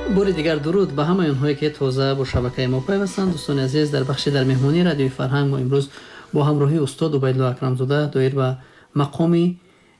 باری دیگر درود به همه اونهایی که تازه با شبکه ما پیوستند. دوستان عزیز، در بخش در مهمانی رادیوی فرهنگ ما امروز با همراهی استاد عبیدالله اکرمزاده دایر به مقام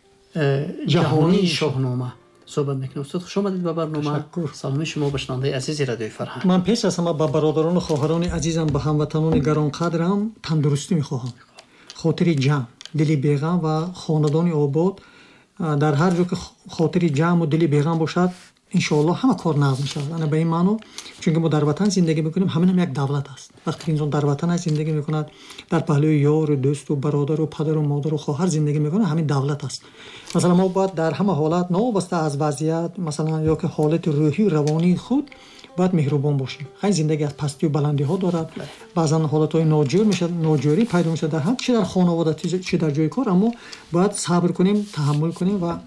جهانی شاهنامه صحبت میکنیم. استاد خوش آمدید به برنامه. سلام شما به شنونده عزیز رادیوی فرهنگ. من پیش از همه به برادران و خواهران عزیزم، به هموطنان گرانقدرم تندرستی میخواهم، خاطر جمع، دلی بیغم و خاندان آباد. در هر جا که خاطر جمع و دلی بیغم باشد انشاءالله همه کار نظم میشود. انا به این معنی چون که ما در وطن زندگی میکنیم، همین هم یک دولت است. وقتی انسان در وطن زندگی میکند، در پهلوی یار و دوست و برادر و پدر و مادر و خواهر زندگی میکنه، همین دولت است. مثلا ما باید در همه حالت نوابسته از وضعیت، مثلا یا که حالت روحی و روانی خود باید مهربان باشیم. خیلی زندگی از پستی و بلندی ها دارد. بعضا حالت های ناجور میشه، ناجوری پیدا میشه در هم، چه در خانواده چه در جای کار. اما باید صبر کنیم، تحمل کنیم و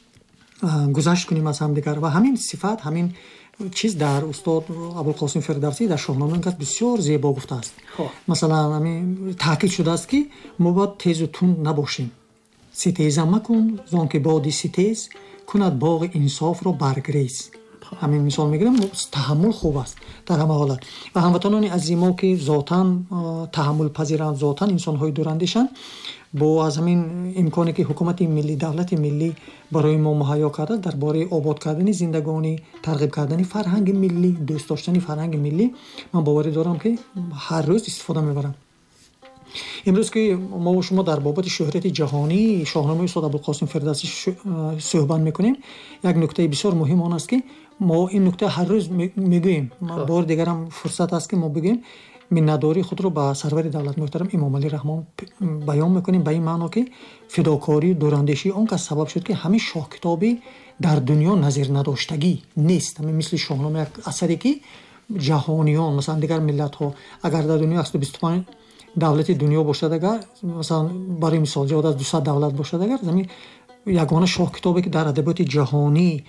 گذشت کنیم از هم دیگر. و همین صفت، همین چیز در استاد ابوالقاسم فردوسی در شاهنامه انقدر بسیار زیبا گفته است. مثلا همین تاکید شده است که ما باید تیز و تند نباشیم. ستیزه مکن زان که بادی ستیز کند باغ انصاف را برگریز. همین مثال میگیرم. تحمل خوب است در همه حالت. و هموطنان عزیز ما که ذاتاً تحمل پذیرند، ذاتاً انسان های دوراندیشند، با از همین امکانی که حکومت ملی، دولت ملی برای ما مهیا کرده درباره آباد کردن زندگانی، ترغیب کردن فرهنگ ملی، دوست داشتن فرهنگ ملی، من باوری دارم که هر روز استفاده میبرم. امروز که ما و شما در بابت شهرت جهانی شاهنامه استاد ابوالقاسم فردوسی صحبت میکنیم، یک نکته بسیار مهم آن است که ما این نکته هر روز میگوییم. بار دیگر هم فرصت است که ما بگیم منتداری خود رو به سرور دولت محترم امام علی رحمان بیان میکنیم، به این معنا که فداکاری دوراندیشی اون که سبب شد که همین شاه کتابی در دنیا نظیر نداشتگی نیست. همین مثل شاهنامه یک اثری که جهانیان، مثلا دیگر ملت ها اگر در دنیا 125 دولت دنیا باشد، اگر مثلا برای مثال زیاد از 200 دولت باشد، اگر زمین یگانه شاه کتابی که در ادبیات جهانی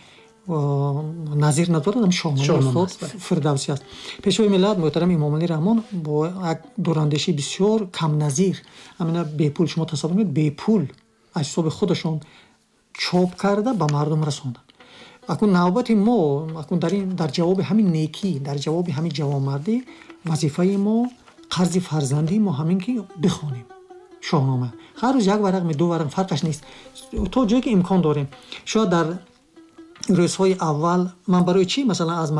نظیر ندارد همین شاهنامه استاد فردوسی است. پیشوای ملت محترم امام علی رحمان با یک دوراندیشی بسیار کم نظیر، همین به پول، شما تصور کنید به پول اجساد خودشون چاپ کرده به مردم رساندن. اکنون نوبت ما اکنون در جواب همین نیکی، در جواب همین جوانمردی، وظیفه ما قرض فرزندی ما همین که بخوانیم شاهنامه. هر روز یک ورق می، 2 ورق فرقش نیست، تا جایی که امکان داریم. شاید در روزهای اول من برای چی مثلا از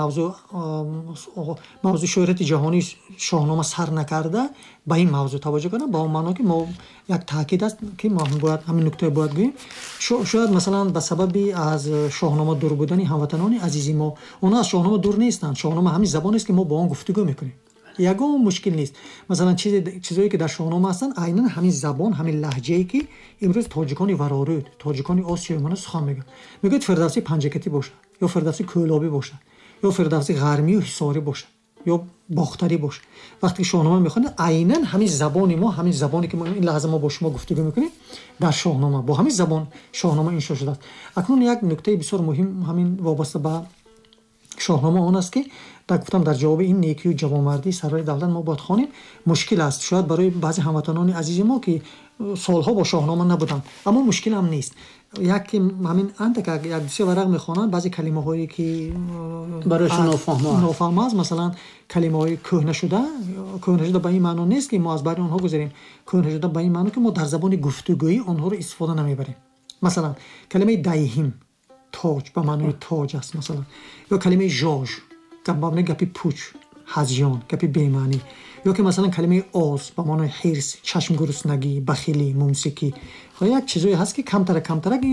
موضوع شهرت جهانی شاهنامه سر نکرده به این موضوع توجه کنم، با اون معنا که ما یک تاکید است که ما باید همین نکته باید بگیم. شاید مثلا به سبب از شاهنامه دور بودن هموطنان عزیزی ما، اونا از شاهنامه دور نیستند. شاهنامه همین زبانی است که ما با آن گفتگو میکنیم، یگان مشکل نیست. مثلا چیزایی که در شاهنامه هستن عیناً همین زبان، همین لهجه‌ای که امروز تاجیکان ورارود، تاجیکان آسیا من سخن میگن. میگه فردوسی پنجکتی باشه، یا فردوسی کولابی باشه، یا فردوسی غرمی و حصاری باشه، یا باختری باشه. وقتی شاهنامه میخونه عیناً همین زبانی ما، همین زبانی که ما این لحظه ما با شما گفتگو میکنیم، در شاهنامه با همین زبان شاهنامه انشا شده است. اکنون یک نکته بسیار مهم همین وابسته به شاهنامه آن است که گفتم در جواب این نیکی و جوانمردی سرور دولت ما باید خوانیم. مشکل است شاید برای بعضی هموطنان عزیز ما که سالها با شاهنامه نبودن، اما مشکل هم نیست. یک همین انت که یک دو سه ورق میخوانن، بعضی کلمه هایی که برایشون نافهم است، مثلا کلمه های کهنه شده به این معنی نیست که ما از بین آنها گذاریم. کهنه شده به این معنی که ما در زبان گفتگویی آنها رو استفاده نمیبریم. مثلا کلمه دیهیم، تاج به معنی تاج است مثلا، یا کلمه ژاژ که به معنی گپی پوچ، هذیان، گپی بی‌معنی، یا که مثلا کلمه آز به معنی حرص، چشم گرسنگی، بخیلی، ممسکی. یک چیزایی هست که کمتر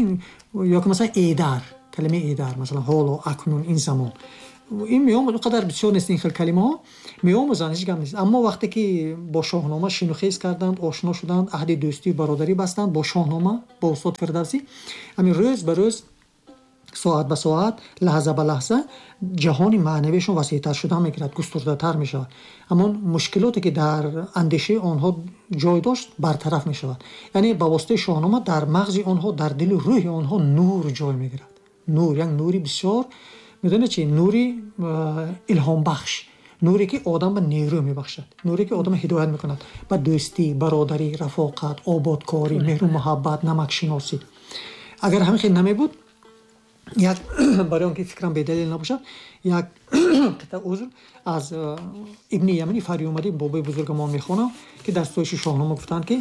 یا که مثلا ایدر، کلمه ایدر مثلا حالا، اکنون، این زمان. این میام قدر بسیار نیست این خیلی کلمه ها میآموزن، هیچ کم نیست. اما وقتی که با شاهنامه شنوخیز کردند، آشنا شدند، عهد دوستی و برادری بستند با شاهنامه، با استاد فردوسی، همین روز به روز، ساعت به ساعت، لحظه به لحظه جهان معنویشون وسیع‌تر شده میگیرد، گسترده‌تر میشود. اما مشکلاتی که در اندیشه آنها جای داشت برطرف میشود. یعنی با واسطه شاهنامه در مغز آنها، در دل و روح آنها نور جای میگیرد. نور، یک نوری بسیار، میدونید چی؟ نوری الهام بخش، نوری که آدم به نیرو میبخشد، نوری که آدم هدایت میکند به دوستی، برادری، رفاقت، آبادکاری، مهر و محبت، نمک شناسی. اگر همین خیلی نمیبود як барои он ки фикрам бедалил набошад, як қита узр аз ибни Ямини Фариумади бобои бузургамон мехонам ки дар соиши шоҳнома гуфтанд ки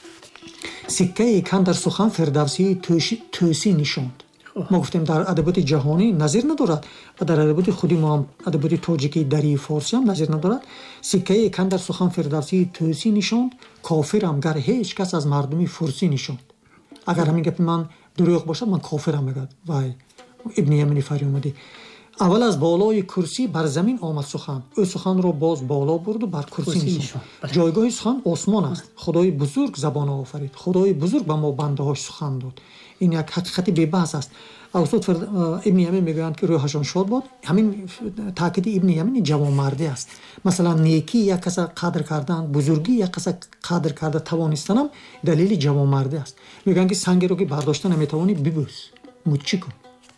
сиккаи кан дар сухан фирдавсии тӯсӣ нишонд. мо гуфтем дар адаботи ҷаҳонӣ назир надорад ва дар адаботи худи мо ҳам адаботи тоҷикии дарии форсӣ ҳам назир надорад. сиккаи кан дар сухан фирдавсии тӯсӣ нишонд, кофирам гар ҳеҷ кас аз мардуми фурсӣ нишонд. агар ҳамин гапи ман дуруғ бошад, ман кофирам мегӯяд. вай ибни Ямини Фариумади аввал аз болои курсӣ бар замин омад сухан. ӯ суханро боз боло бурду бар курсӣ нишонд. ҷойгоҳи сухан осмон аст. худои бузург забон офарид. худои бузург ба мо бандаҳош сухан дод. ин як ҳақиқати бебаҳс аст. авсод ибни Ямин мегӯянд ки рӯҳашон шод бод. ҳамин таъкиди ибни Ямини ҷавонмардӣ аст. масалан некӣ як каса қадр кардан, бузургӣ як каса қадр карда тавонистанам далели ҷавонмардӣ аст. мегӯянд ки сангеро ки бардошта наметавонӣ бибӯс, муччӣ кун.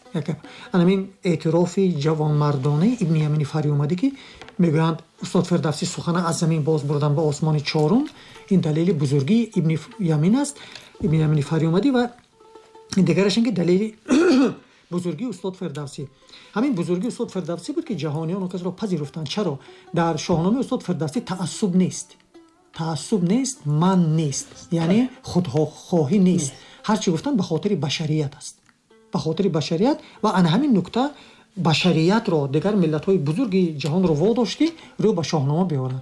анамин эътирофи ҷавонмардонаи ибни Ямини Фариумадӣ ки мегӯянд устод Фирдавсӣ сухана аз замин боз бурдан ба осмони чорум, ин далели бузургии ибни Ямин аст, ибни Ямини Фариумадӣ. ва дигараш ин ки далели бузургии устод Фирдавсӣ. ҳамин бузургии устод Фирдавсӣ буд ки ҷаҳониён он касро пазируфтанд. чаро дар шоҳномаи устод Фирдавсӣ таассуб нест. таассуб нест, ман нест, яъне худхоҳӣ нест. ҳар чӣ гуфтанд ба хотири башарият аст. ба хотири башарият ва ан ҳамин нукта башариятро дигар миллатҳои бузурги ҷаҳонро водошт ки рӯ ба шоҳнома биёранд.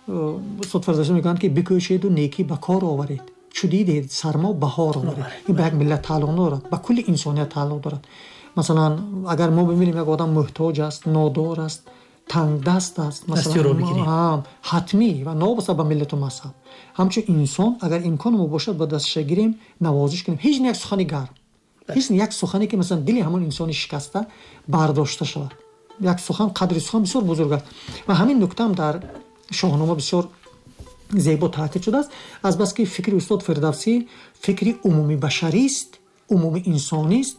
устод Фирдавсӣ мегӯянд ки бикӯшеду некӣ ба кор оворед, чу дидед сармо баҳор оворед. ин ба як миллат тааллуқ надорад, ба кулли инсоният тааллуқ дорад. масалан агар мо бибинем як одам муҳтоҷ аст, нодор аст, тангдаст аст, масалан ҳатмӣ ва новобаста ба миллату мазҳаб, ҳамчун инсон агар имкони мо бошад ба дасташа гирем, навозиш кунем. ҳеҷ як сухани гарм, ҳеҷ як сухане ки масалан дили ҳамон инсони шикаста бардошта шавад. як сухан, қадри сухан бисёр бузург аст ва ҳамин нуктаам дар шоҳнома бисёр зебо таъкид шудааст. азбаски фикри устод Фирдавсӣ фикри умумибашарист, умуми инсонист,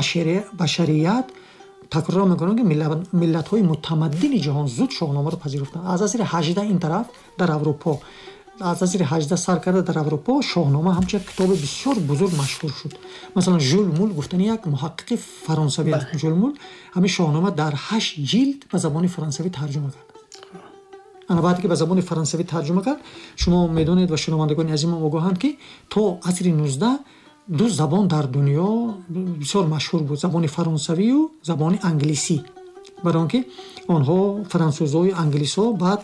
башарият. такрор мекунам ки миллатҳои мутамаддини ҷаҳон зуд шоҳномаро пазируфтанд. аз асри 18 ин тараф дар Аврупо, аз асри 18 сар карда дар Аврупо шоҳнома ҳамчун китоби бисёр бузург машҳур шуд. масалан Жюл Мул гуфтани як муҳаққиқи фаронсавӣ аст. Жюл Мул ҳамин шоҳнома дар 8 ҷилд ба забони фаронсавӣ тарҷума кард. ана баъде ки ба забони фаронсавӣ тарҷума кард, шумо медонед ва шунавандагони азимам огоҳанд ки то асри 19 ду забон дар дунё бисёр машҳур буд, забони фаронсавию забони англисӣ. барои он ки онҳо франсузҳои англисҳо, баъд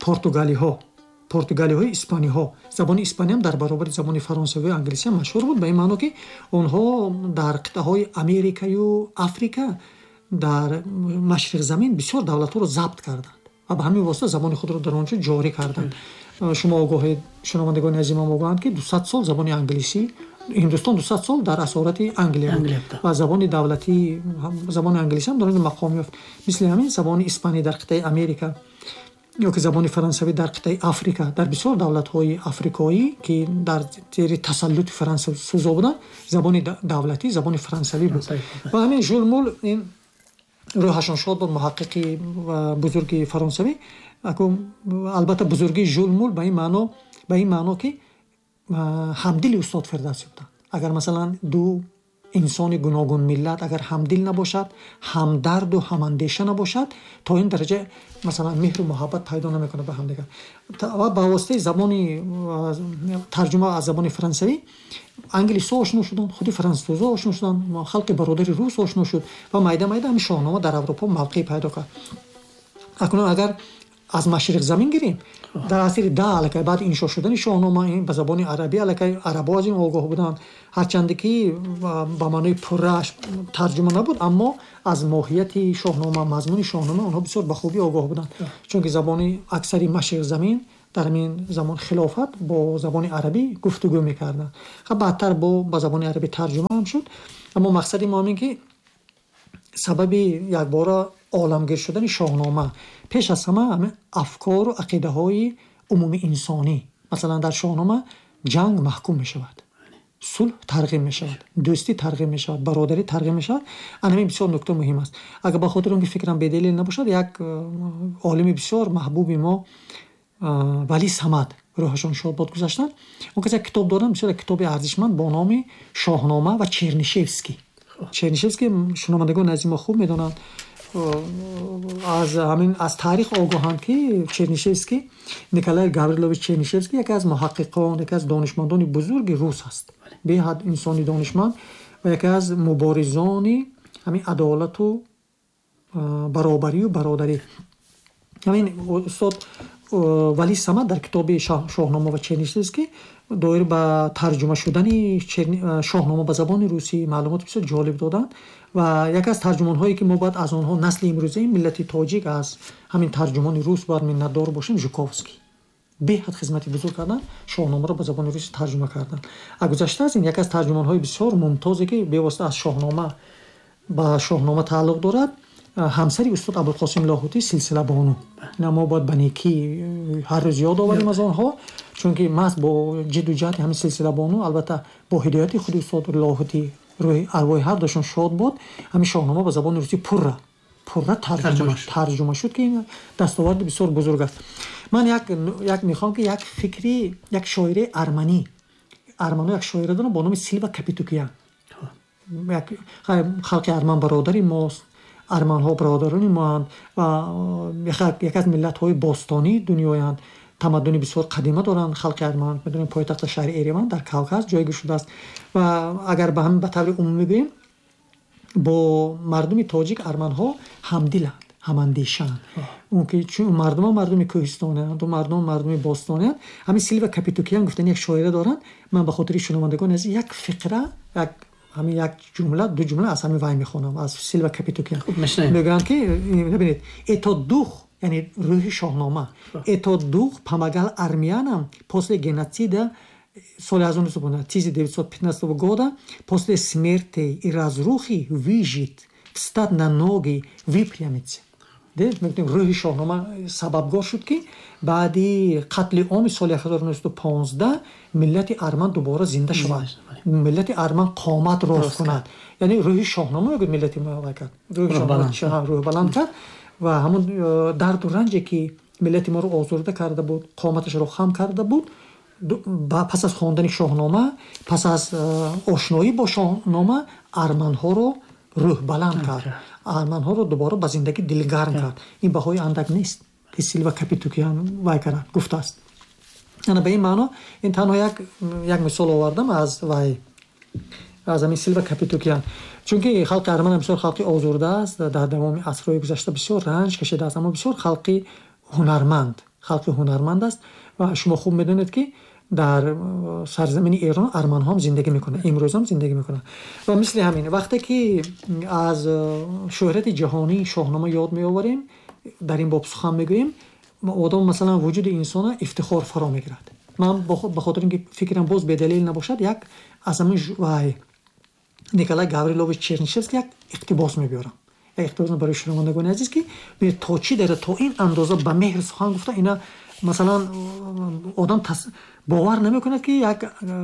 португалиҳои испаниҳо, забони испаниям дар баробари забони фаронсавию англисиям машҳур буд. ба ин маъно ки онҳо дар қитъаҳои Америкаю Африка, дар машриқи замин бисёр давлатҳоро забт карданд ва ба ҳамин восита забони худро дар онҷо ҷорӣ карданд. шумо огоҳед, шунавандагони азимам огоҳанд ки 200 сол забони англисӣ, ҳиндустон 200 сол дар асорати Англия ва забони давлати забони англисӣ ҳам дар онҷо мақом ёфт. мисли ҳамин забони испанӣ дар қитъаи Америка ё ки забони фаронсавӣ дар қитъаи Африка, дар бисёр давлатҳои африкоӣ ки дар зери тасаллути фаронсузо буданд, забони давлатӣ забони фаронсавӣ буд. ва ҳамин Жюл Мул, ин рӯҳашон шод буд, муҳаққиқи бузурги фаронсавӣ. албатта бузургии Жюл Мул ба ин маъно ки ҳамдили устод Фирдавсӣ буданд. агар масалан ду инсони гуногун миллат агар ҳамдил набошад, ҳамдарду ҳамандеша набошад, то ин дараҷа масалан меҳру муҳаббат пайдо намекунад ба ҳамдигар. ва ба воситаи забони тарҷума аз забони фаронсавӣ англисҳо ошно шуданд, худи французҳо ошно шуданд, халқи бародари рус ошно шуд ва майда ҳамин шоҳнома дар Аврупо мавқеъ пайдо кард. акнун агар аз машриқ замин гирем, дар асри 10 аллакай баъди иншо шудани шоҳнома ба забони арабӣ аллакай арабо аз ин огоҳ буданд, ҳарчанде ки ба маънои пурра тарҷума набуд, аммо аз моҳияти шоҳнома, мазмуни шоҳнома онҳо бисёр ба хубӣ огоҳ буданд, чунки забони аксари машриқ замин дар ҳамин замон хилофат бо забони арабӣ гуфтугӯ мекарданд. баъдтар ба забони арабӣ тарҷума ҳам шуд. аммо мақсади мо ин ки сабаби якбора оламгир шудани шоҳнома пеш аз ҳама афкору ақидаҳои умуми инсонӣ. масалан дар шоҳнома ҷанг маҳкум мешавад, сулҳ тарғиб мешавад, дӯстӣ тарғиб мешавад, бародарӣ тарғиб мешавад. анҳамин бисёр нукта муҳим аст. агар ба хотири он ки фикрам бедалил набошад, як олими бисёр маҳбуби мо Вали Самад рӯҳашон шод бод гузаштанд, он кас як китоб доранд, бисёр китоби арзишманд бо номи Шоҳнома ва Чернишевский. чернишевский шуномандагон азима хуб медонанд аз таърих огоҳанд ки Чернишевский Николай Гаврилович Чернишевский яке аз муҳаққиқон, яке аз донишмандони бузурги рус аст, беҳад инсони донишманд ва яке аз муборизони ҳамин адолату баробарию бародарӣ. ҳамин устод Вали Самад дар китоби Шоҳнома ва Чернишевский доир ба тарҷума шудани Шоҳнома ба забони русӣ маълумоти бисёр ҷолиб доданд ва яке аз тарҷумонҳое ки мо бояд аз онҳо насли имрӯзаи миллати тоҷик аз ҳамин тарҷумони рус бояд миннатдор бошем. Жуковский беҳад хизмати бузург карданд, Шоҳномаро ба забони русӣ тарҷума карданд. Гузашта аз ин яке аз тарҷумонҳои бисёр мумтозе ки бевосита аз Шоҳнома ба Шоҳнома тааллуқ дорад ҳамсари устод Абулқосим Лоҳутӣ Силсилабону. мо бояд ба некӣ ҳар рӯз ёд оварем аз онҳо, чунки маҳз бо ҷидду ҷаҳди ҳамин Силсилабону албатта бо ҳидояти худи устод Лоҳутӣ рӯҳи арвоҳи ҳардушон шод буд, ҳамин Шоҳнома ба забони русӣ пурра тарҷума шуд ки дастоварди бисёр бузург аст. ман як мехоҳам ки як фикри як шоираи армано як шоира дорам бо номи Силва Капитукян. халқи арман бародари мост, арманҳо бародарони моанд ва яке аз миллатҳои бостонии дунёянд. тамаддуни бисёр қадима доранд халқи арман. медонем пойтахта шаҳри Ереван дар Кавказ ҷойгир шудааст ва агар ба таври умумӣ бигӯем бо мардуми тоҷик арманҳо ҳамдиланд, ҳамандешаанд. он ки чун мардуми кӯҳистонианд, мардуми бостониянд. ҳамин Силва Капитукян гуфтани як шоира доранд. ман ба хотири шунавандагон аз як фиқра як ҷумла ду ҷумла аз ҳамин вай мехонам аз Силва Капитукян. мегӯянд ки бибинед это дух, яъне рӯҳи Шоҳнома. Это дух помогал армянам после геноцида соли 1915 года, после смерти и разрухи выжить, встать на ноги, выпрямиться. рӯҳи Шоҳнома сабабгор шуд ки баъди қатли оми соли 1915 миллати арман дубора зинда шавад, миллати арман қомат рост кунад. яъне рӯҳи Шоҳнома мегӯяд миллати рӯҳ баланд кард ва ҳамон дарду ранҷе ки миллати моро озурда карда буд, қоматашро хам карда буд, пас аз хондани Шоҳнома, пас аз ошноӣ бо Шоҳнома арманҳоро рӯҳбаланд кард, арманҳоро дубора ба зиндагӣ дилгарм кард. ин баҳои андак нест ки Силва Капитукян вай кард гуфтааст. ана ба ин маъно ин танҳо як мисол овардам аз вай, аз ҳамин Силва Капитукян, чунки халқи арман бисёр халқи озурда аст, дар давоми асрҳои гузашта бисёр ранҷ кашидааст, аммо бисёр халқи ҳунарманд аст ва шумо хуб медонед ки дар сарзамини Эрон арманҳо ҳам зиндагӣ мекунанд, имрӯз ҳам зиндагӣ мекунанд. ва мисли ҳамин вақте ки аз шӯҳрати ҷаҳонии Шоҳнома ёд меоварем, дар ин боб сухан мегӯем, одам масалан вуҷуди инсона ифтихор фаро мегирад. ман ба хотири ин ки фикрам боз бедалил набошад, як аз ҳамин вай Николай Гаврилович Чернишевский як иқтибос мебиёрам. як иқтибос барои шунавандагони азиз ки то чӣ дара то ин андоза ба меҳр сухан гуфта, ина масалан одам бовар намекунад ки як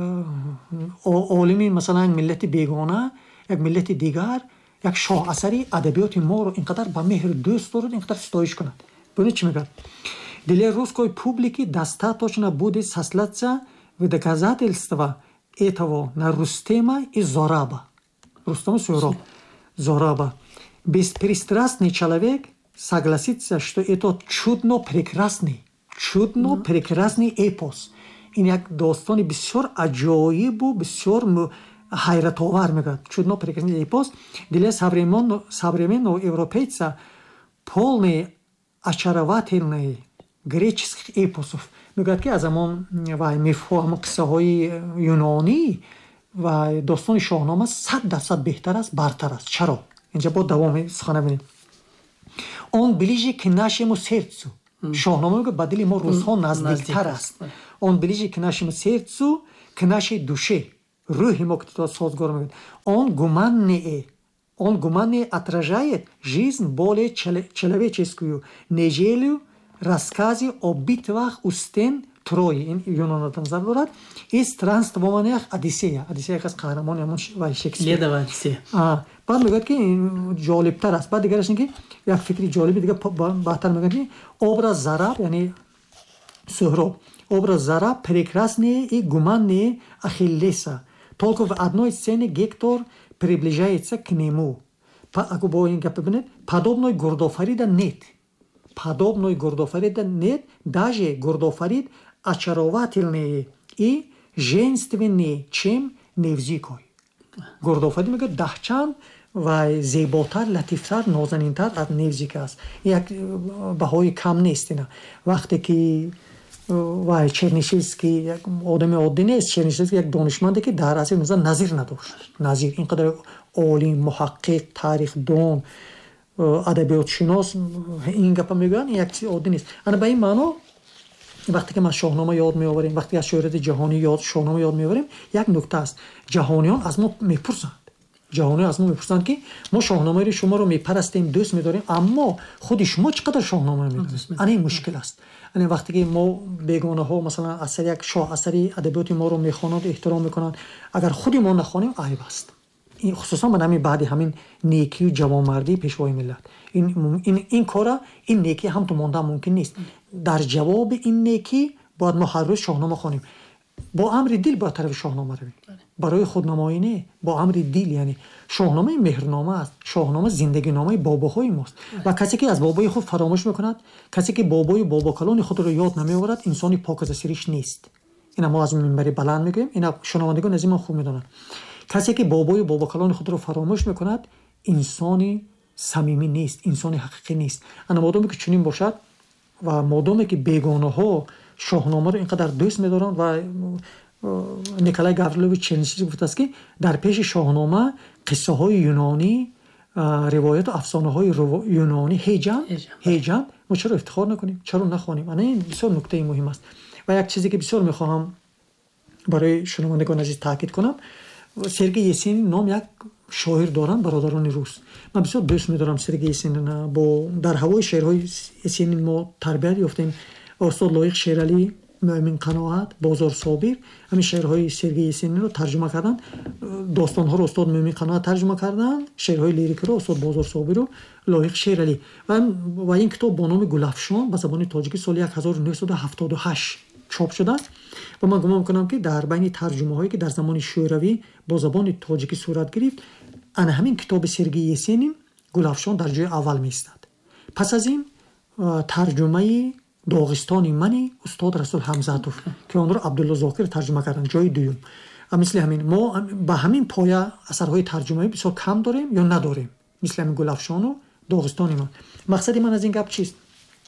олими масалан миллати бегона, як миллати дигар, як шоҳасари адабиёти моро инқадар ба меҳр дӯст дорад, инқадар стоиш кунад. бубинед чӣ мегӯяд. Для русской публики достаточно будет сослаться в доказательства этого на Рустема и Зораба. Рустема Сойроб. Зораба. Беспристрастный человек согласится, что это чудно прекрасный эпос. ин як достони бисёр аҷоибу бисёр ҳайратовар мегӯяд. чудно прекрасный эпос для современного европейца, полный очаровательный греческих эпосов. мегӯяд ки аз ҳамон мифҳо, ҳамон қиссаҳои юнонӣ ва достони Шоҳнома 100% беҳтар аст, бартар аст. чаро? инҷа бо давоми сухана бинем. он ближе к нашему сердцу. Шоҳнома мегӯяд ба дили мо русҳо наздиктар аст. он ближе к нашему сердцу, к нашей душе. рӯҳи мо ки то созгор мегӯяд. Он гуманнее отражает жизнь более человеческую, нежели рассказы о битвах у стен Трои. ин юнонадан назар дорад. и странствованиях Одиссея. Одиссея як аз қаҳрамони ҳамон Шекспир. баъд мегӯяд ки ҷолибтар аст. баъд дигараш ин ки як фикри ҷолиби дигар баъдтар мегӯяд ки образ Зараб, яъне Сӯҳроб, образ Зараб прекраснее и гуманнее Ахиллеса. Только в одной сцене Гектор приближается к нему. Ако бо ин гап бибинед, подобной гурдофарида нет. Подобной гурдофарида нет, даже гурдофарид очаровательнее и женственнее, чем невзикой. Гурдофарид мегӯяд даҳчанд ва зеботар, латифтар, нозанинтар аз невзик аст. Як баҳои кам нест ина. Вақте ки вай Чернишевский як одами оддӣ нест, Чернишевский як донишманде ки дар асри назир надошт. Назир инқадар олим, муҳаққиқ, таърихдон, адабиётшинос ин гапа мегӯянд, як чизи оддӣ нест. Ана ба ин маъно вақте ки ма шоҳнома ёд меоварем, вақте ки аз шӯҳрати ҷаҳонӣ шоҳнома ёд меоварем, як нукта аст. Ҷаҳониён аз мо мепурсанд. ҷаҳониён аз мо мепурсанд ки мо шоҳномаи шуморо мепарастем, дӯст медорем, аммо худи шумо чӣ қадар шоҳнома медонед? ана ин мушкил аст. ана вақте ки мо бегонаҳо масалан асари як шоҳ асари адабиёти моро мехонанд, эҳтиром мекунанд, агар худи мо нахонем айб аст. хусусан ба нами баъди ҳамин некию ҷавонмардии пешвои миллат. ин кора, ин некӣ ҳам то мондан мумкин нест. дар ҷавоби ин некӣ бояд мо ҳар рӯз шоҳнома хонем. бо амри дил бояд тарафи шоҳнома равем. барои худнамоӣ не, бо амри дил. яъне шоҳномаи меҳрнома аст. шоҳнома зиндагиномаи бобоҳои мост. ва касе ки аз бобои худ фаромӯш мекунад, касе ки бобои бобокалони худро ёд намеоварад, инсони покозасириш нест. ина мо аз минбари баланд мегӯем, ина шунавандагон аз ин мо хуб медонанд. касе ки бобои бобокалони худро фаромӯш мекунад, инсони самимӣ нест, инсони ҳақиқӣ нест. ана модоме ки чунин бошад ва модоме ки бегонаҳо шоҳномаро инқадар дӯст медоранд ва Николай Гаврилович Чернишевский гуфтааст ки дар пеши шоҳнома қиссаҳои юнонӣ, ривояту афсонаҳои юнонӣ ҳеҷанд. мо чаро ифтихор накунем, чаро нахонем? ана ин бисёр нуктаи муҳим аст. ва як чизе ки бисёр мехоҳам барои шунавандагон азиз таъкид кунам, Сергей Есенин ном як шоир доранд бародарони рус. ман бисёр дӯст медорам Сергей Есенина. дар ҳавои шеърҳои Есенин мо тарбият ёфтем. устод Лоиқ Шералӣ, Муъмин Қаноат, Бозор Собир ҳамин шеърҳои Сергей Есенинро тарҷума карданд. достонҳоро устод Муъмин Қаноат тарҷума карданд, шеърҳои лирикаро устод Бозор Собиру Лоиқ Шералӣ. ва ин китоб бо номи Гулафшон ба забони тоҷикӣ соли 1978 чоп шудааст. ва ман гумон мекунам ки дар байни тарҷумаҳое ки дар замони шӯравӣ бо забони тоҷикӣ сурат гирифт, ана ҳамин китоби Сергей Есенин Гулафшон дар ҷои аввал меистад. пас аз ин тарҷумаи Доғистони мани устод Расул Ҳамзатов ки онро Абдулло Зокир тарҷума карданд, ҷои дуюм. мисли ҳамин мо ба ҳамин поя асарҳои тарҷумаӣ бисёр кам дорем ё надорем, мисли ҳамин Гулафшону Доғистони ман. мақсади ман аз ин гап чист?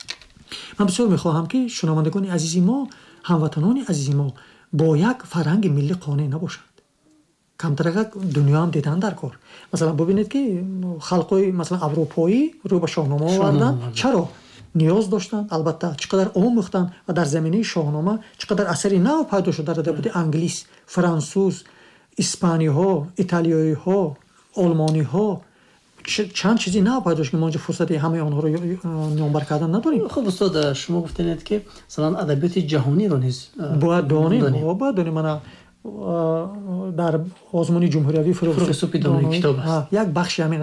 ман бисёр мехоҳам ки шунавандагони азизи мо, ҳамватанони азизи мо бо як фарҳанги миллӣ қонеъ набошанд. камтарага дунёам дидан дар кор. масалан бубинед ки халқҳои масалан аврупоӣ рӯ ба шоҳнома оварданд. чаро? ниёз доштанд, албатта чӣ қадар омӯхтанд ва дар заминаи шоҳнома чӣ қадар асари нав пайдо шуд дар адабиёти англис, франсуз, испаниҳо, италиёиҳо, олмониҳо. чанд чизи нав пайдо шуд ки мо инҷо фурсати ҳамаи онҳоро номбар кардан надорем. хуб устод, шумо гуфтед ки масалан адабиёти ҷаҳониро низ бояд донем. мана дар озмуни ҷумҳуриявӣ фурӯғисупи донии китоб аст. як бахши ҳамин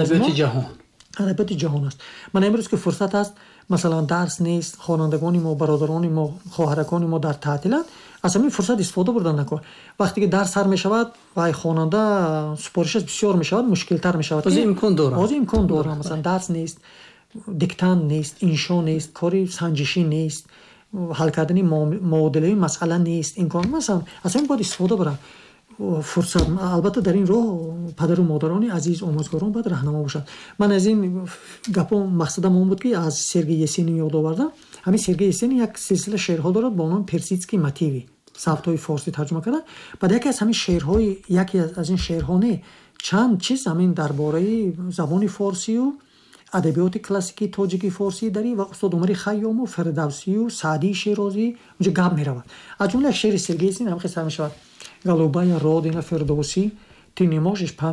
адабиёти ҷаҳон аст. мана имрӯз ки фурсат аст, масалан дарс нест, хонандагони мо, бародарони мо, хоҳаракони мо дар таътиланд, аз ҳамин фурсат истифода бурдан накор. вақте ки дарс сар мешавад ва хонанда супоришаш бисёр мешавад, мушкилтар мешавад. ҳозир имкон дорам. масалан дарс нест, диктант нест, иншо нест, кори санҷишӣ нест, ҳал кардани муодилаи масъала нест. масалан аз ҳамин бояд истифода бурам. фурсат албатта дар ин роҳ падару модарони азиз, омӯзгорон бояд раҳнамо бошанд. ман аз ин гапо мақсадам он буд ки аз Сергей Есенин ёд овардам. ҳамин Сергей Есенин як силсила шеърҳо дорад бо номи Персидский мотиви, савтҳои форсӣ тарҷума карда. баъд яке аз ҳамин шеърҳои яке аз ин шеърҳо не чанд чиз ҳамин дар бораи забони форсию, адабиёти классикии тоҷикии форсӣ дарӣ ва устод Умари Хайёму, Фирдавсию, Саъдии Широзӣ унҷо гап меравад. аз ҷумла шеъри Сергей Есенин ҳам хисар мешавад: голубая родина Фирдавсӣ, ты не можешь